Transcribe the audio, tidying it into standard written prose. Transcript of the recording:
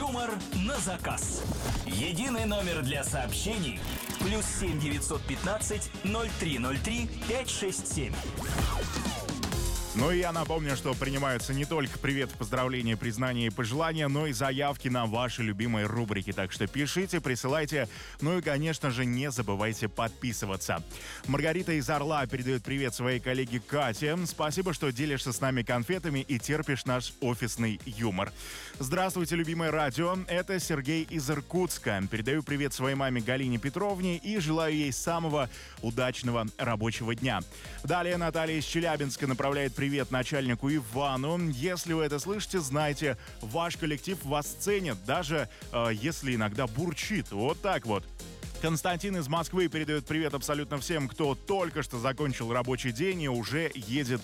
Юмор на заказ. Единый номер для сообщений. +7 915 0303 567. Ну и я напомню, что принимаются не только привет, поздравления, признания и пожелания, но и заявки на ваши любимые рубрики. Так что пишите, присылайте, ну и, конечно же, не забывайте подписываться. Маргарита из Орла передает привет своей коллеге Кате. Спасибо, что делишься с нами конфетами и терпишь наш офисный юмор. Здравствуйте, любимое радио. Это Сергей из Иркутска. Передаю привет своей маме Галине Петровне и желаю ей самого удачного рабочего дня. Далее Наталья из Челябинска направляет привет начальнику Ивану. Если вы это слышите, знайте, ваш коллектив вас ценит, даже если иногда бурчит. Вот так вот. Константин из Москвы передает привет абсолютно всем, кто только что закончил рабочий день и уже едет